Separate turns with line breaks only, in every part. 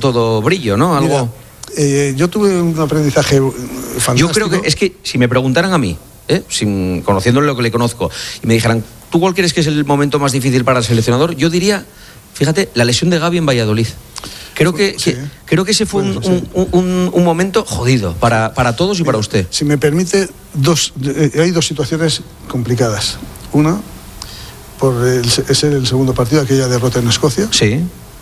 todo brillo, ¿no? Algo...
Mira, yo tuve un aprendizaje fantástico.
Yo creo que es que si me preguntaran a mí, conociéndole lo que le conozco, y me dijeran, ¿tú cuál crees que es el momento más difícil para el seleccionador? Yo diría, fíjate, la lesión de Gavi en Valladolid. Creo que ese fue un momento jodido para todos y para usted.
Si me permite, hay dos situaciones complicadas. Una, es el segundo partido, aquella derrota en Escocia.
Sí.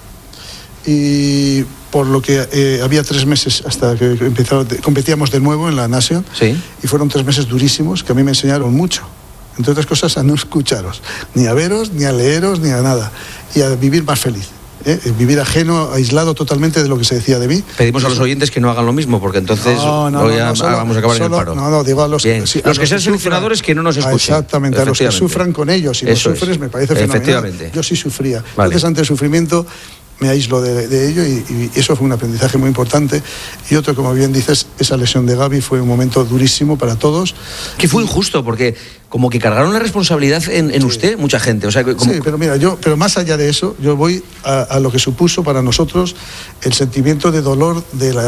Y por lo que había 3 meses hasta que competíamos de nuevo en la Nation.
Sí.
Y fueron 3 meses durísimos que a mí me enseñaron mucho. Entre otras cosas, a no escucharos, ni a veros, ni a leeros, ni a nada. Y a vivir más feliz. Vivir ajeno, aislado totalmente de lo que se decía de mí.
Pedimos a los oyentes que no hagan lo mismo, porque entonces vamos a acabar en el paro.
No, digo a los que
sean seleccionadores que no nos escuchen.
Exactamente, a los que sufran con ellos. Si no sufres, me parece fenomenal. Yo sí sufría.
Vale.
Entonces, ante el sufrimiento, me aíslo de ello y eso fue un aprendizaje muy importante. Y otro, como bien dices, esa lesión de Gavi fue un momento durísimo para todos.
Que fue injusto, porque como que cargaron la responsabilidad en usted, mucha gente. O sea,
Sí, pero mira, pero más allá de eso, yo voy a lo que supuso para nosotros el sentimiento de dolor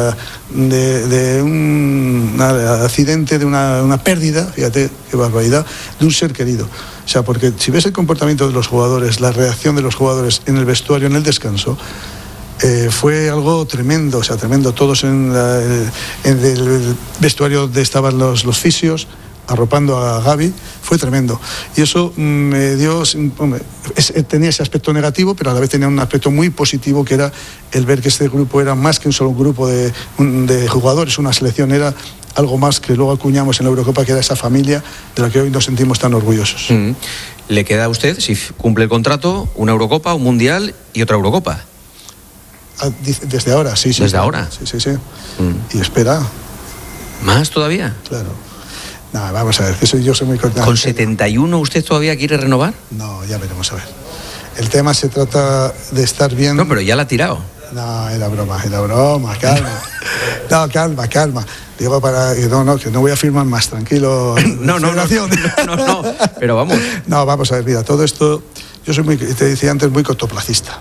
de un accidente, de una pérdida, fíjate qué barbaridad, de un ser querido. O sea, porque si ves el comportamiento de los jugadores, la reacción de los jugadores en el vestuario, en el descanso, fue algo tremendo, o sea, tremendo. Todos en el vestuario donde estaban los fisios, arropando a Gavi, fue tremendo. Y eso me dio, tenía ese aspecto negativo, pero a la vez tenía un aspecto muy positivo, que era el ver que este grupo era más que un solo grupo de jugadores, una selección, era algo más que luego acuñamos en la Eurocopa, que era esa familia de la que hoy nos sentimos tan orgullosos.
Le queda a usted, si cumple el contrato, una Eurocopa, un Mundial y otra Eurocopa.
Desde ahora, sí.
¿Desde ahora?
Sí. Y espera.
¿Más todavía?
Claro. No, vamos a ver, eso yo soy muy cortante.
¿Con 71 usted todavía quiere renovar?
No, ya veremos a ver. El tema se trata de estar bien.
No, pero ya la ha tirado.
No, era broma, calma. No, calma. Digo que no voy a firmar más, tranquilo.
No, pero vamos.
No, vamos a ver, mira, todo esto, yo soy te decía antes, muy cortoplacista.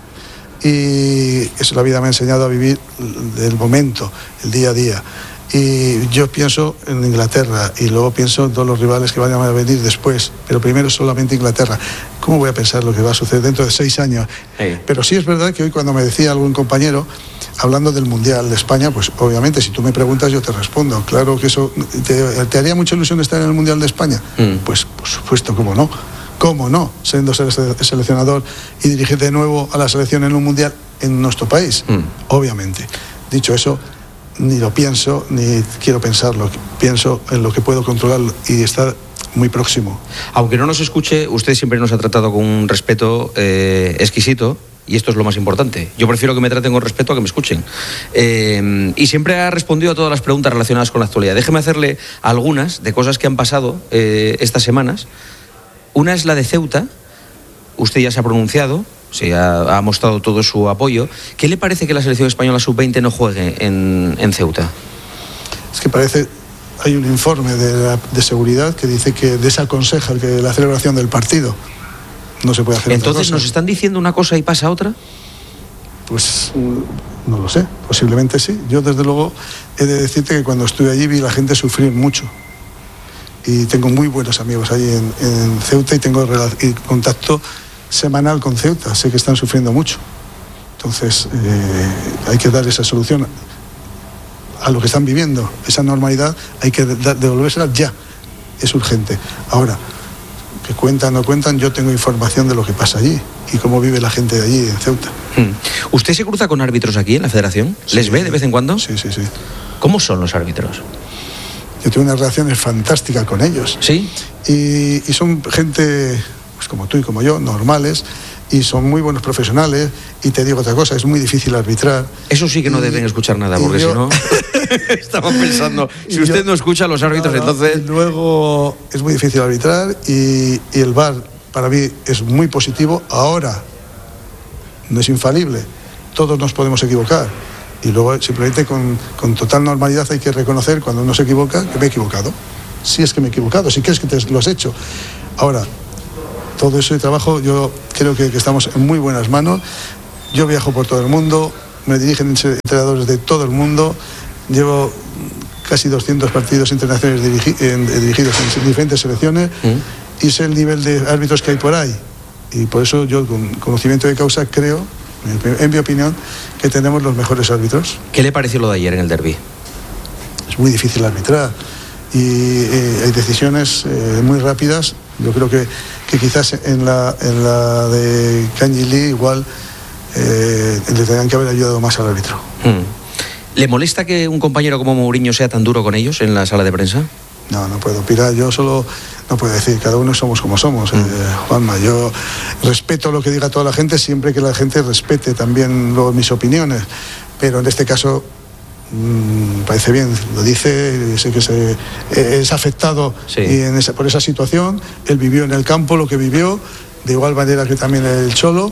Y eso la vida me ha enseñado a vivir el momento, el día a día. Y yo pienso en Inglaterra y luego pienso en todos los rivales que vayan a venir después, pero primero solamente Inglaterra. ¿Cómo voy a pensar lo que va a suceder dentro de 6 años? Sí. Pero sí es verdad que hoy, cuando me decía algún compañero, hablando del Mundial de España, pues obviamente si tú me preguntas yo te respondo. Claro que eso, ¿te haría mucha ilusión estar en el Mundial de España? Pues por supuesto, ¿cómo no? ¿Cómo no? Siendo seleccionador y dirigir de nuevo a la selección en un Mundial en nuestro país, obviamente. Dicho eso, ni lo pienso, ni quiero pensarlo. Pienso en lo que puedo controlar y estar muy próximo.
Aunque no nos escuche, usted siempre nos ha tratado con un respeto exquisito, y esto es lo más importante. Yo prefiero que me traten con respeto a que me escuchen. Y siempre ha respondido a todas las preguntas relacionadas con la actualidad. Déjeme hacerle algunas de cosas que han pasado estas semanas. Una es la de Ceuta. Usted ya se ha pronunciado, ha mostrado todo su apoyo. ¿Qué le parece que la selección española sub-20 no juegue en Ceuta?
Es que hay un informe de seguridad que dice que desaconseja que la celebración del partido. No se puede hacer.
Entonces, ¿nos están diciendo una cosa y pasa otra?
Pues no lo sé, posiblemente sí. Yo, desde luego, he de decirte que cuando estuve allí vi la gente sufrir mucho. Y tengo muy buenos amigos allí en Ceuta y tengo contacto semanal con Ceuta. Sé que están sufriendo mucho. Entonces, hay que dar esa solución a lo que están viviendo. Esa normalidad hay que devolvérsela ya. Es urgente. Ahora, que cuentan o no cuentan, yo tengo información de lo que pasa allí y cómo vive la gente de allí, en Ceuta.
¿Usted se cruza con árbitros aquí en la Federación? Sí. ¿Les ve de vez en cuando?
Sí.
¿Cómo son los árbitros?
Yo tengo unas relaciones fantásticas con ellos.
¿Sí?
Y son gente, pues como tú y como yo, normales, y son muy buenos profesionales. Y te digo otra cosa, es muy difícil arbitrar.
Eso sí que no deben escuchar nada, porque si no... Estamos pensando, si usted no escucha a los árbitros, entonces...
Y luego es muy difícil arbitrar y el VAR para mí es muy positivo. Ahora no es infalible, todos nos podemos equivocar. Y luego simplemente con total normalidad hay que reconocer cuando uno se equivoca que me he equivocado. Si es que me he equivocado, si crees que te lo has hecho. Ahora, todo ese trabajo yo creo que estamos en muy buenas manos. Yo viajo por todo el mundo, me dirigen entrenadores de todo el mundo, llevo casi 200 partidos internacionales dirigidos en diferentes selecciones y sé el nivel de árbitros que hay por ahí. Y por eso yo, con conocimiento de causa, creo, en mi opinión, que tenemos los mejores árbitros.
¿Qué le pareció lo de ayer en el derbi?
Es muy difícil arbitrar y hay decisiones muy rápidas. Yo creo que quizás en la de Kanji Lee igual le tendrían que haber ayudado más al árbitro.
¿Le molesta que un compañero como Mourinho sea tan duro con ellos en la sala de prensa?
No puedo opinar, yo solo no puedo decir, cada uno somos como somos, Juanma. Yo respeto lo que diga toda la gente, siempre que la gente respete también mis opiniones, pero en este caso parece bien, lo dice, sé que es afectado por esa situación, él vivió en el campo lo que vivió, de igual manera que también el Cholo,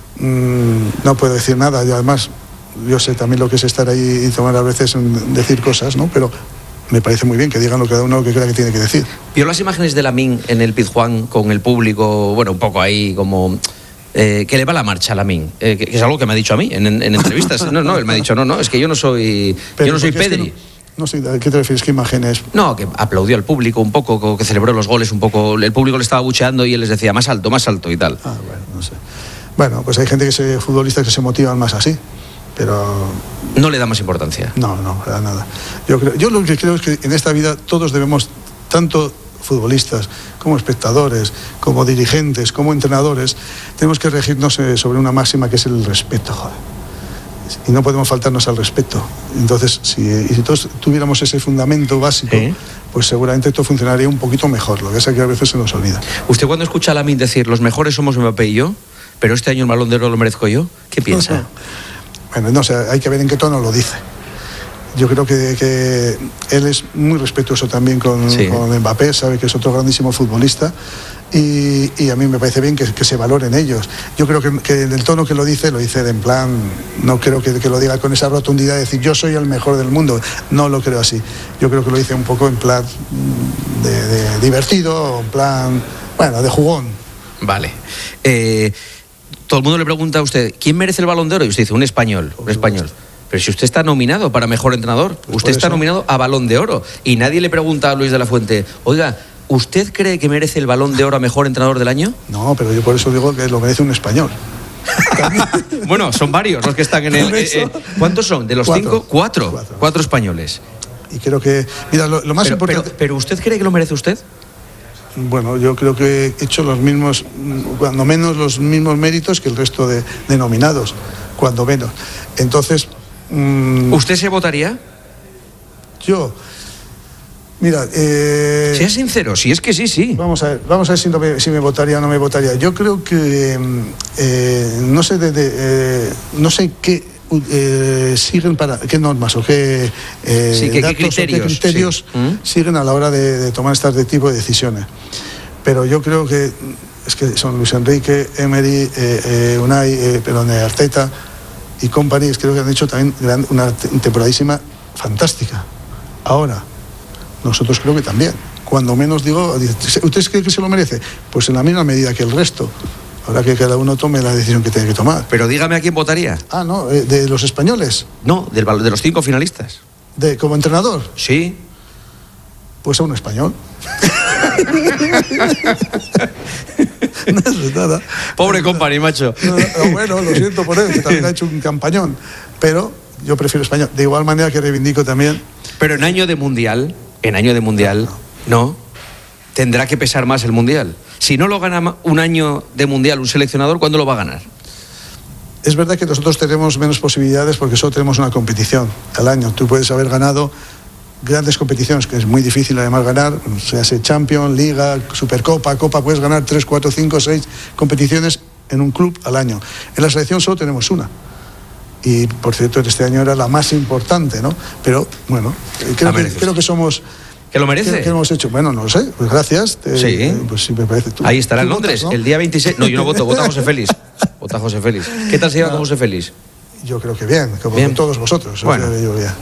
no puedo decir nada, y además yo sé también lo que es estar ahí y tomar a veces decir cosas, ¿no? Pero me parece muy bien que digan cada uno lo que crea que tiene que decir.
¿Vio las imágenes de Lamine en el Pizjuán con el público, bueno, un poco ahí como... que le va la marcha a Lamine, que es algo que me ha dicho a mí en entrevistas. No, él me ha dicho, es que yo no soy Pedri.
No sé, ¿a qué te refieres? ¿Qué imágenes?
No, que aplaudió al público un poco, que celebró los goles un poco, el público le estaba bucheando y él les decía más alto y tal.
Bueno, no sé. Bueno, pues hay gente futbolistas que se motivan más así, pero...
¿No le da más importancia?
No, para nada. Yo lo que creo es que en esta vida todos debemos, tanto futbolistas como espectadores, como dirigentes, como entrenadores, tenemos que regirnos sobre una máxima que es el respeto, joder. Y no podemos faltarnos al respeto. Entonces, si todos tuviéramos ese fundamento básico, pues seguramente todo funcionaría un poquito mejor. Lo que es que a veces se nos olvida.
¿Usted cuando escucha a Lamine decir los mejores somos Mbappé y yo, pero este año el Balón de Oro lo merezco yo, qué piensa?
Bueno, no sé, hay que ver en qué tono lo dice. Yo creo que él es muy respetuoso también con Mbappé, sabe que es otro grandísimo futbolista y a mí me parece bien que se valoren ellos. Yo creo que en el tono que lo dice de en plan, no creo que lo diga con esa rotundidad de decir yo soy el mejor del mundo, no lo creo así. Yo creo que lo dice un poco en plan de divertido, en plan, bueno, de jugón.
Vale. Todo el mundo le pregunta a usted, ¿quién merece el Balón de Oro? Y usted dice, un español. Pero si usted está nominado para mejor entrenador, usted está nominado a Balón de Oro. Y nadie le pregunta a Luis de la Fuente, oiga, ¿usted cree que merece el Balón de Oro a mejor entrenador del año?
No, pero yo por eso digo que lo merece un español.
Bueno, son varios los que están en el... ¿Cuántos son? ¿De los 5? Cuatro españoles.
Y creo que... Mira, lo más importante...
¿Pero usted cree que lo merece usted?
Bueno, yo creo que he hecho los mismos, cuando menos los mismos méritos que el resto de nominados, cuando menos. Entonces...
¿Usted se votaría?
Yo... Mira...
sea sincero, si es que sí.
Vamos a ver si me votaría o no me votaría. Yo creo que... no sé qué... siguen para qué normas o qué criterios siguen a la hora de tomar este tipo de decisiones, pero yo creo que es que son Luis Enrique, Emery, Unai, Arteta y compañías, creo que han hecho también una temporadísima fantástica. Ahora nosotros creo que también, cuando menos digo, ¿ustedes creen que se lo merece? Pues en la misma medida que el resto. Ahora que cada uno tome la decisión que tiene que tomar.
Pero dígame a quién votaría.
No, ¿de los españoles?
No, de los 5 finalistas.
¿Como entrenador?
Sí.
Pues a un español. No es nada.
Pobre company, macho.
Bueno, lo siento por él, que también ha hecho un campañón. Pero yo prefiero español. De igual manera que reivindico también...
Pero en año de mundial, no. Tendrá que pesar más el mundial. Si no lo gana un año de mundial un seleccionador, ¿cuándo lo va a ganar?
Es verdad que nosotros tenemos menos posibilidades porque solo tenemos una competición al año. Tú puedes haber ganado grandes competiciones, que es muy difícil además ganar, sea Champions, Liga, Supercopa, Copa, puedes ganar 3, 4, 5, 6 competiciones en un club al año. En la selección solo tenemos una. Y por cierto, este año era la más importante, ¿no? Pero bueno, creo que somos...
¿Que lo merece?
¿Qué hemos hecho? Bueno, no lo sé, pues gracias.
Sí.
Pues sí, me parece.
Ahí estará en Londres, votas, ¿no? El día 26. No, yo no voto, vota José Félix. Vota José Félix. ¿Qué tal se lleva con José Félix?
Yo creo que bien, como con todos vosotros.
Bueno.
Yo bien.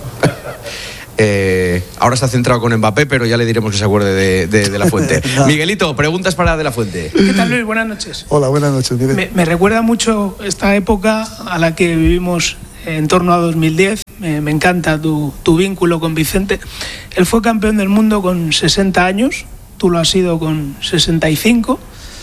Ahora está centrado con Mbappé, pero ya le diremos que se acuerde de la Fuente. No. Miguelito, preguntas para De la Fuente.
¿Qué tal, Luis? Buenas noches.
Hola, buenas noches.
Me recuerda mucho esta época a la que vivimos en torno a 2010. Me encanta tu vínculo con Vicente. Él fue campeón del mundo con 60 años, tú lo has sido con 65,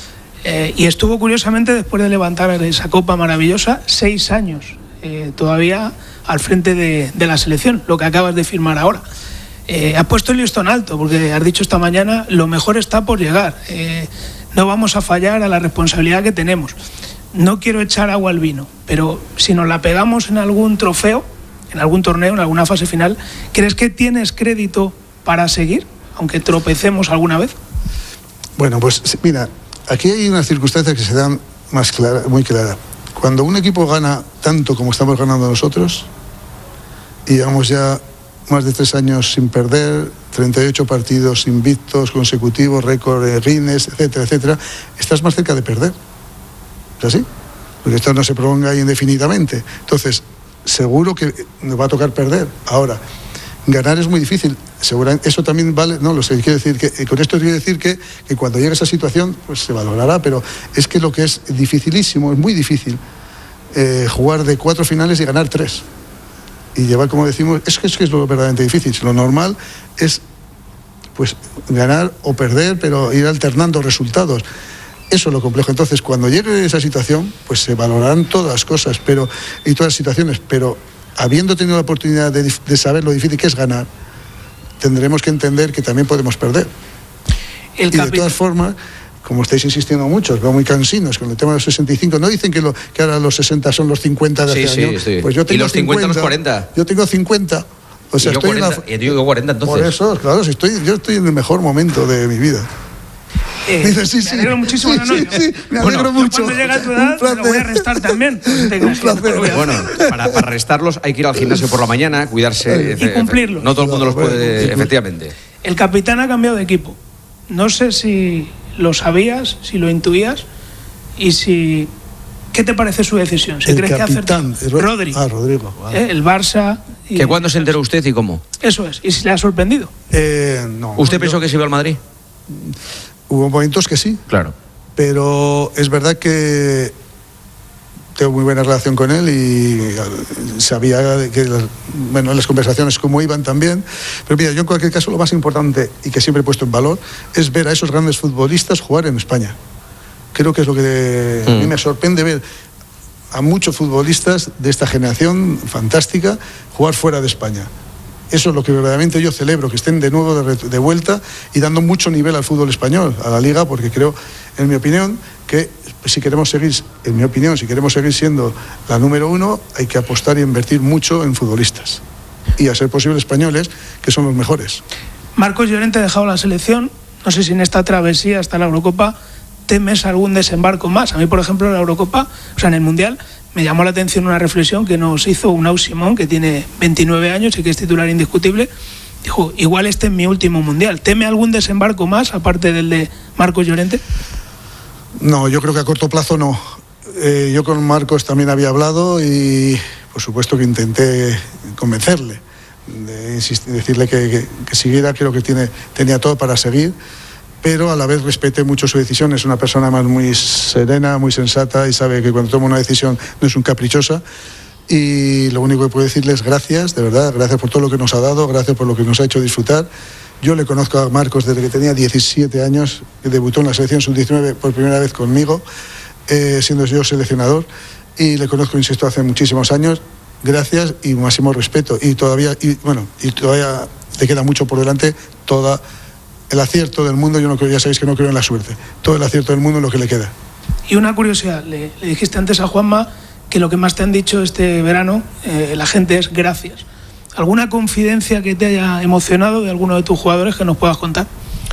y estuvo curiosamente, después de levantar esa copa maravillosa, 6 años todavía al frente de la selección, lo que acabas de firmar ahora. Has puesto el listón alto, porque has dicho esta mañana, lo mejor está por llegar. No vamos a fallar a la responsabilidad que tenemos. No quiero echar agua al vino, pero si nos la pegamos en algún trofeo, en algún torneo, en alguna fase final, ¿crees que tienes crédito para seguir, aunque tropecemos alguna vez?
Bueno, pues mira, aquí hay una circunstancia que se da más clara, muy clara. Cuando un equipo gana tanto como estamos ganando nosotros, y llevamos ya más de 3 años sin perder, 38 partidos invictos consecutivos, récord de rines, etcétera, etcétera, estás más cerca de perder. ¿Es así? Porque esto no se prolonga indefinidamente. Entonces, seguro que nos va a tocar perder. Ahora, ganar es muy difícil. Seguramente, eso también vale, no lo sé, quiero decir que con esto quiero decir que cuando llegue a esa situación, pues se valorará, pero es que lo que es dificilísimo, es muy difícil jugar de 4 finales y ganar 3. Y llevar, como decimos, es que es lo verdaderamente difícil. Lo normal es pues ganar o perder, pero ir alternando resultados. Eso es lo complejo. Entonces, cuando llegue esa situación, pues se valorarán todas las cosas y todas las situaciones, pero habiendo tenido la oportunidad de saber lo difícil que es ganar, tendremos que entender que también podemos perder. Y de todas formas, como estáis insistiendo muchos, veo muy cansinos con el tema de los 65, no dicen que ahora los 60 son los 50 de hace años. Sí. Pues yo tengo, y
los 50 los 40.
Yo tengo 50. O sea,
y yo
estoy
40, y yo 40 entonces.
Por eso, claro, yo estoy en el mejor momento de mi vida.
Dice, sí, me alegro muchísimo.
Sí, me alegro mucho.
Cuando llega a tu edad, me lo voy a restar también.
Un placer.
Bueno, para restarlos hay que ir al gimnasio por la mañana, cuidarse.
Y cumplirlos.
No todo el mundo los puede, efectivamente.
El capitán ha cambiado de equipo. No sé si lo sabías, si lo intuías, y si... ¿Qué te parece su decisión? ¿Se cree que
capitán,
Rodri.
Rodrigo. Vale.
El Barça...
¿Que cuándo se enteró usted y cómo?
Eso es. ¿Y si le ha sorprendido?
No.
¿Usted pensó que se iba al Madrid?
Hubo momentos que sí.
Claro.
Pero es verdad que tengo muy buena relación con él y sabía que las conversaciones cómo iban también. Pero mira, yo en cualquier caso lo más importante y que siempre he puesto en valor es ver a esos grandes futbolistas jugar en España. Creo que es lo que a mí me sorprende ver a muchos futbolistas de esta generación fantástica jugar fuera de España. Eso es lo que verdaderamente yo celebro, que estén de nuevo de vuelta y dando mucho nivel al fútbol español, a la Liga, porque creo, en mi opinión, que si queremos seguir siendo la número 1, hay que apostar y invertir mucho en futbolistas. Y a ser posible españoles, que son los mejores.
Marcos Llorente ha dejado la selección. No sé si en esta travesía hasta la Eurocopa temes algún desembarco más. A mí, por ejemplo, en la Eurocopa, o sea, en el Mundial, me llamó la atención una reflexión que nos hizo Unai Simón, que tiene 29 años y que es titular indiscutible. Dijo, igual este es mi último Mundial. ¿Teme algún desembarco más, aparte del de Marcos Llorente?
No, yo creo que a corto plazo no. Yo con Marcos también había hablado y por supuesto que intenté convencerle, decirle que siguiera. Creo que tenía todo para seguir, pero a la vez respeté mucho su decisión. Es una persona más muy serena, muy sensata y sabe que cuando toma una decisión no es un caprichosa. Y lo único que puedo decirle es gracias, de verdad, gracias por todo lo que nos ha dado, gracias por lo que nos ha hecho disfrutar. Yo le conozco a Marcos desde que tenía 17 años, que debutó en la selección sub-19 por primera vez conmigo, siendo yo seleccionador, y le conozco, insisto, hace muchísimos años. Gracias y máximo respeto. Y todavía te queda mucho por delante, todo el acierto del mundo. Yo no creo, ya sabéis que no creo en la suerte, todo el acierto del mundo es lo que le queda.
Y una curiosidad, le dijiste antes a Juanma que lo que más te han dicho este verano, la gente, es gracias. ¿Alguna confidencia que te haya emocionado de alguno de tus jugadores que nos puedas contar?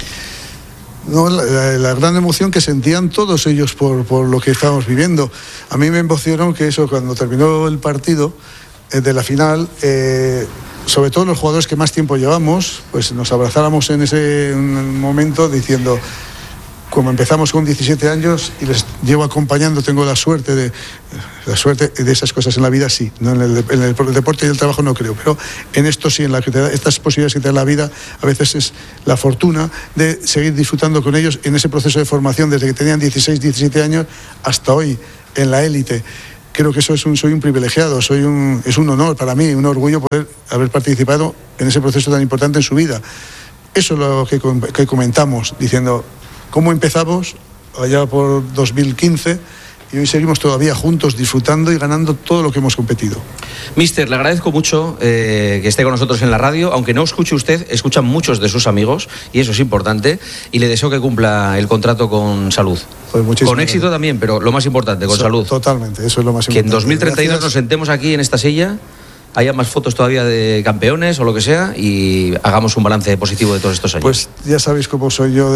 No, la gran emoción que sentían todos ellos por lo que estábamos viviendo. A mí me emocionó que eso, cuando terminó el partido de la final, sobre todo los jugadores que más tiempo llevamos, pues nos abrazáramos en ese momento diciendo, como empezamos con 17 años y les llevo acompañando, tengo la suerte de esas cosas en la vida, sí, no en el deporte y el trabajo no creo, pero en esto sí, en la que te da, estas posibilidades que te da la vida, a veces es la fortuna de seguir disfrutando con ellos en ese proceso de formación desde que tenían 16, 17 años hasta hoy en la élite. creo que eso soy un privilegiado, es un honor para mí, un orgullo poder haber participado en ese proceso tan importante en su vida. Eso es lo que comentamos, diciendo cómo empezamos allá por 2015 y hoy seguimos todavía juntos disfrutando y ganando todo lo que hemos competido.
Mister, le agradezco mucho que esté con nosotros en la radio, aunque no escuche usted, escuchan muchos de sus amigos y eso es importante, y le deseo que cumpla el contrato con salud.
Pues
con éxito también, pero lo más importante, con salud.
Totalmente, eso es lo más importante.
Que en 2032 nos sentemos aquí en esta silla, haya más fotos todavía de campeones o lo que sea y hagamos un balance positivo de todos estos años.
Pues ya sabéis cómo soy yo,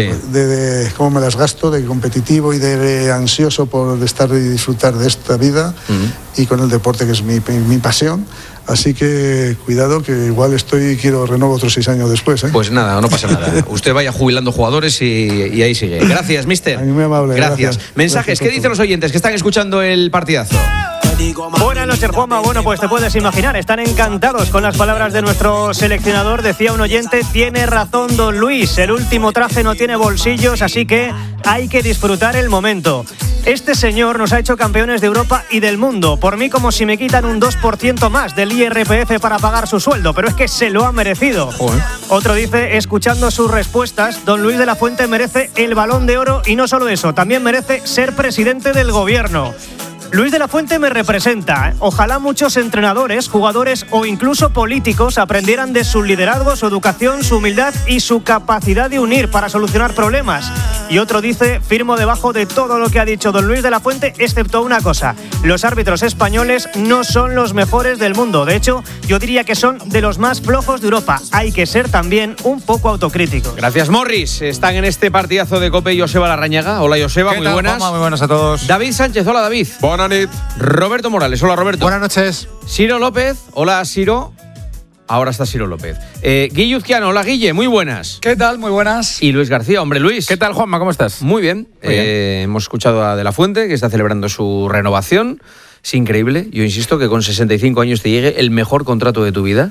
de cómo me las gasto, de competitivo y de ansioso por estar y disfrutar de esta vida y con el deporte, que es mi pasión. Así que cuidado, que igual quiero renovar otros 6 años después.
Pues nada, no pasa nada. Usted vaya jubilando jugadores y ahí sigue. Gracias, mister.
Muy amable.
Gracias. Mensajes, ¿qué dicen los oyentes que están escuchando el partidazo?
Buenas noches, Juanma. Bueno, pues te puedes imaginar, están encantados con las palabras de nuestro seleccionador. Decía un oyente, tiene razón don Luis, el último traje no tiene bolsillos, así que hay que disfrutar el momento. Este señor nos ha hecho campeones de Europa y del mundo. Por mí, como si me quitan un 2% más del IRPF para pagar su sueldo, pero es que se lo ha merecido. Otro dice, escuchando sus respuestas, don Luis de la Fuente merece el Balón de Oro y no solo eso, también merece ser presidente del gobierno. Luis de la Fuente me representa. Ojalá muchos entrenadores, jugadores o incluso políticos aprendieran de su liderazgo, su educación, su humildad y su capacidad de unir para solucionar problemas. Y otro dice, firmo debajo de todo lo que ha dicho don Luis de la Fuente, excepto una cosa: los árbitros españoles no son los mejores del mundo. De hecho, yo diría que son de los más flojos de Europa. Hay que ser también un poco autocríticos.
Gracias, Morris. Están en este partidazo de COPE Joseba Larrañaga. Hola, Joseba, muy buenas.
Muy buenas a todos.
David Sánchez, hola, David.
Buenas.
Roberto Morales, hola, Roberto.
Buenas noches.
Ciro López, hola, Ciro. Ahora está Ciro López. Guille Uzquiano, hola, Guille, muy buenas.
¿Qué tal? Muy buenas.
Y Luis García, hombre, Luis.
¿Qué tal, Juanma? ¿Cómo estás?
Muy bien. Hemos escuchado a De la Fuente, que está celebrando su renovación. Es increíble. Yo insisto que con 65 años te llegue el mejor contrato de tu vida.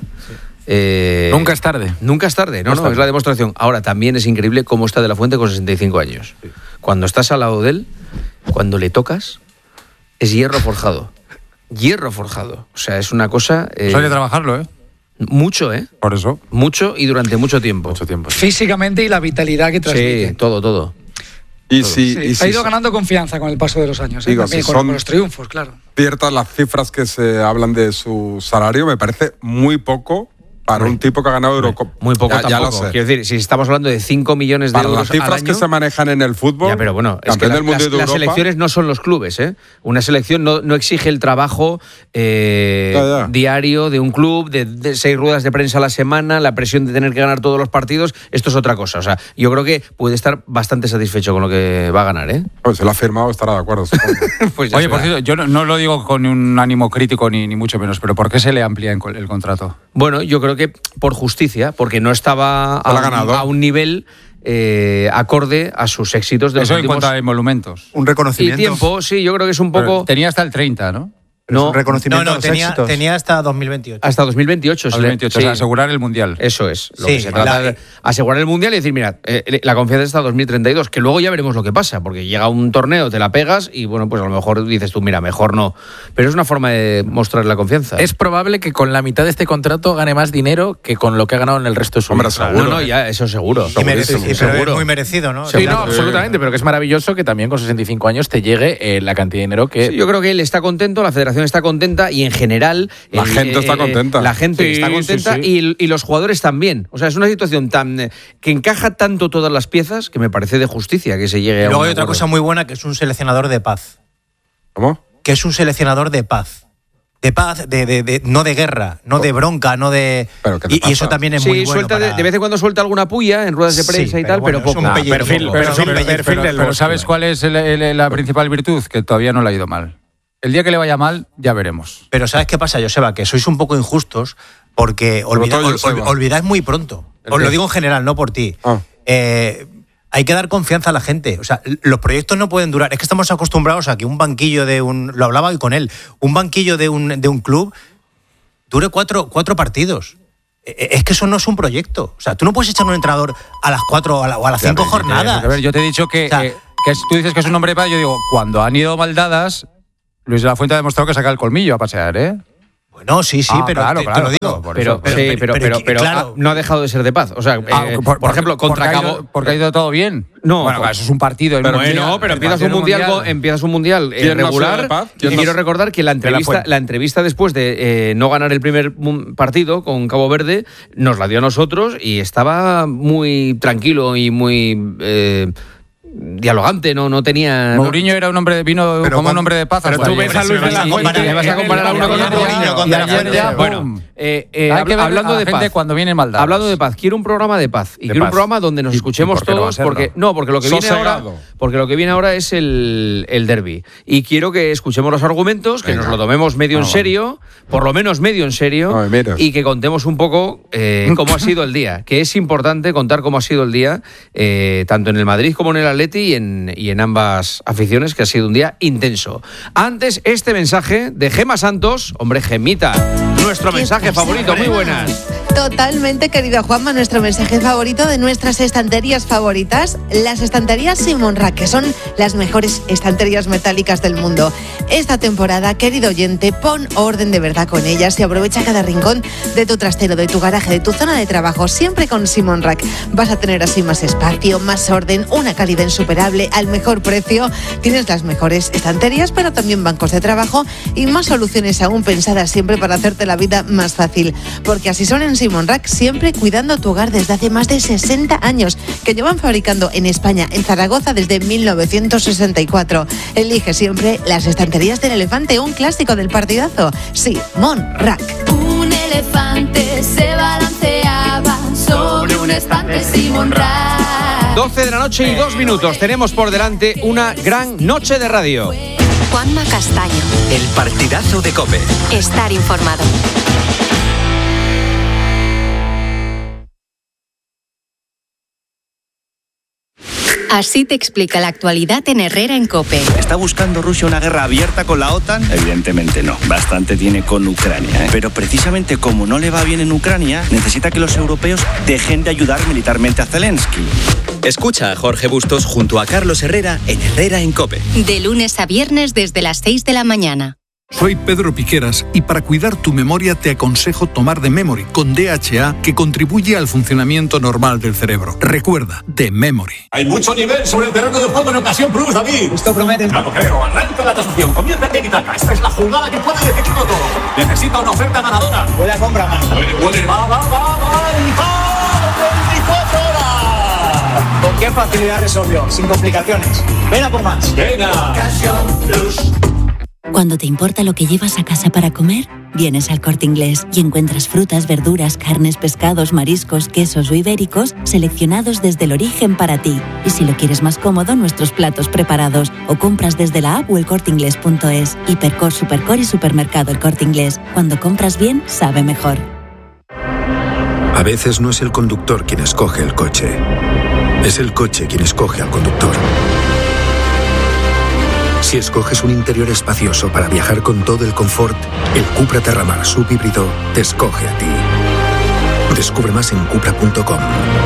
Nunca es tarde.
Nunca es tarde, no, es la demostración. Ahora, también es increíble cómo está De la Fuente con 65 años. Cuando estás al lado de él, cuando le tocas, es hierro forjado. Hierro forjado. O sea, es una cosa...
Hay que trabajarlo, ¿eh?
Mucho, ¿eh?
Por eso.
Mucho y durante mucho tiempo.
Mucho tiempo.
Físicamente y la vitalidad que transmite.
Sí, todo.
Ha ido ganando confianza con el paso de los años.
Digo,
también,
si
con los triunfos, claro.
Ciertas las cifras que se hablan de su salario, me parece muy poco para un tipo que ha ganado Eurocopa.
Muy poco tampoco.
Ya lo sé.
Quiero decir, si estamos hablando de 5 millones de
para
euros
las cifras
al año,
que se manejan en el fútbol,
ya, pero bueno, es que
campeón del mundo y de
las
Europa,
selecciones no son los clubes, ¿eh? Una selección no exige el trabajo diario de un club, de 6 ruedas de prensa a la semana, la presión de tener que ganar todos los partidos. Esto es otra cosa. O sea, yo creo que puede estar bastante satisfecho con lo que va a ganar, ¿eh?
Pues se lo ha firmado, estará de acuerdo.
Pues
oye, por cierto, yo no lo digo con un ánimo crítico ni mucho menos, pero ¿por qué se le amplía el contrato?
Bueno, yo creo que por justicia, porque no estaba a un nivel acorde a sus éxitos de los
últimos...
Eso en
cuanto a emolumentos.
Un reconocimiento.
Y tiempo, sí, yo creo que es un poco...
Pero tenía hasta el 30, ¿no?
No, un reconocimiento a los éxitos.
tenía hasta 2028.
Hasta 2028.
Hasta 2028,
sí.
o sea, asegurar el Mundial.
Eso es. Lo que se trata de asegurar el Mundial y decir, mira, la confianza está 2032, que luego ya veremos lo que pasa, porque llega un torneo, te la pegas y, bueno, pues a lo mejor dices tú, mira, mejor no. Pero es una forma de mostrar la confianza.
Es probable que con la mitad de este contrato gane más dinero que con lo que ha ganado en el resto de su vida.
Seguro. No, ya, eso seguro.
Pero es muy merecido, ¿no?
Sí, no, absolutamente, pero que es maravilloso que también con 65 años te llegue la cantidad de dinero que...
Sí, yo creo que él está contento, la federación está contenta y en general...
La gente está contenta.
La gente está contenta sí. Y los jugadores también. O sea, es una situación que encaja tanto todas las piezas que me parece de justicia que se llegue a...
Luego hay otra cosa muy buena, que es un seleccionador de paz.
¿Cómo?
Que es un seleccionador de paz. De paz, no de guerra, no de bronca, no de... Y eso también es muy bueno.
De vez en cuando suelta alguna puya en ruedas de prensa y tal, pero poco.
Pero ¿sabes cuál es la principal virtud? Que todavía no le ha ido mal. El día que le vaya mal, ya veremos.
Pero ¿sabes qué pasa, Joseba? Que sois un poco injustos porque olvidáis muy pronto. Os lo digo en general, no por ti. Hay que dar confianza a la gente. O sea, los proyectos no pueden durar. Es que estamos acostumbrados a que un banquillo de un... Lo hablaba hoy con él. Un banquillo de un club dure cuatro partidos. Es que eso no es un proyecto. O sea, tú no puedes echar un entrenador a las 4 o a las 5 jornadas.
A ver, yo te he dicho que tú dices que es un hombre de paz. Yo digo, cuando han ido mal dadas... Luis de la Fuente ha demostrado que saca el colmillo a pasear, ¿eh?
Bueno, sí, pero
claro,
te lo digo.
Pero
claro.
no ha dejado de ser de paz. O sea, por ejemplo, contra Cabo...
Porque ha ido todo bien.
No,
bueno, eso es un partido.
Pero empiezas un mundial regular. Y quiero recordar que la entrevista después de no ganar el primer partido con Cabo Verde nos la dio a nosotros y estaba muy tranquilo y muy... dialogante, no tenía...
Mourinho era un hombre, vino como un hombre de paz.
Pero tú ves a Luis de la Fuente, le vas a comparar a uno con otro. Bueno, hablando de paz,
cuando viene maldad.
Hablando de paz, quiero un programa de paz y quiero un programa donde nos escuchemos todos, porque lo que viene ahora es el derbi y quiero que escuchemos los argumentos, que nos lo tomemos medio en serio, por lo menos medio en serio, y que contemos un poco cómo ha sido el día, que es importante contar cómo ha sido el día, tanto en el Madrid como en el Atleti y en ambas aficiones, que ha sido un día intenso. Antes, este mensaje de Gema Santos, hombre, Gemita, nuestro mensaje favorito, muy buenas.
Totalmente, querido Juanma, nuestro mensaje favorito de nuestras estanterías favoritas, las estanterías Simon Rack, que son las mejores estanterías metálicas del mundo. Esta temporada, querido oyente, pon orden de verdad con ellas y aprovecha cada rincón de tu trastero, de tu garaje, de tu zona de trabajo, siempre con Simon Rack. Vas a tener así más espacio, más orden, una calidad insuperable al mejor precio. Tienes las mejores estanterías, pero también bancos de trabajo y más soluciones aún pensadas siempre para hacerte la vida más fácil. Porque así son en Simon Rack, siempre cuidando tu hogar desde hace más de 60 años, que llevan fabricando en España, en Zaragoza, desde 1964. Elige siempre las estanterías del elefante, un clásico del partidazo. Simon Rack.
Un elefante se balanceaba sobre un estante Simon Rack.
12 de la noche y 2 minutos. Tenemos por delante una gran noche de radio.
Juanma Castaño.
El partidazo de COPE.
Estar informado. Así te explica la actualidad en Herrera en COPE.
¿Está buscando Rusia una guerra abierta con la OTAN? Evidentemente no. Bastante tiene con Ucrania, ¿eh? Pero precisamente como no le va bien en Ucrania, necesita que los europeos dejen de ayudar militarmente a Zelensky.
Escucha a Jorge Bustos junto a Carlos Herrera en Herrera en COPE.
De lunes a viernes desde las 6 de la mañana.
Soy Pedro Piqueras y para cuidar tu memoria te aconsejo tomar The Memory con DHA, que contribuye al funcionamiento normal del cerebro. Recuerda, The Memory.
Hay mucho nivel sobre el terreno de juego en Ocasión Plus, David.
Esto promete.
Claro, creo. Arranca la tasación. Comienza Tiki-Taka. Esta es la jugada que puede decidirlo todo. Necesita una oferta ganadora.
Puede la compra más.
Puede. Va. 24 horas.
¿Con qué facilidad resolvió? Sin complicaciones. Ven a por más.
Venga. Ocasión Plus.
Cuando te importa lo que llevas a casa para comer, vienes al Corte Inglés y encuentras frutas, verduras, carnes, pescados, mariscos, quesos o ibéricos seleccionados desde el origen para ti. Y si lo quieres más cómodo, nuestros platos preparados o compras desde la app o elcorteingles.es. Hipercor, Supercor y Supermercado El Corte Inglés. Cuando compras bien, sabe mejor.
A veces no es el conductor quien escoge el coche. Es el coche quien escoge al conductor. Si escoges un interior espacioso para viajar con todo el confort, el Cupra Terramar subhíbrido te escoge a ti. Descubre más en cupra.com.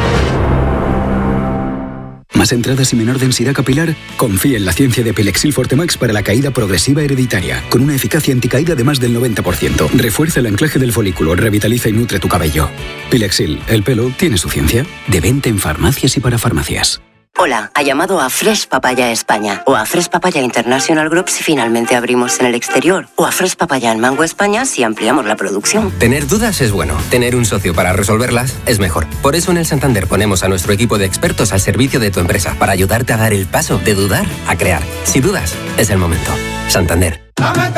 ¿Más entradas y menor densidad capilar? Confía en la ciencia de Pilexil Fortemax para la caída progresiva hereditaria, con una eficacia anticaída de más del 90%. Refuerza el anclaje del folículo, revitaliza y nutre tu cabello. Pilexil, el pelo tiene su ciencia. De venta en farmacias y para farmacias.
Hola, ha llamado a Fresh Papaya España o a Fresh Papaya International Group si finalmente abrimos en el exterior o a Fresh Papaya en Mango España si ampliamos la producción.
Tener dudas es bueno, tener un socio para resolverlas es mejor. Por eso en el Santander ponemos a nuestro equipo de expertos al servicio de tu empresa para ayudarte a dar el paso de dudar a crear. Si dudas, es el momento. Santander.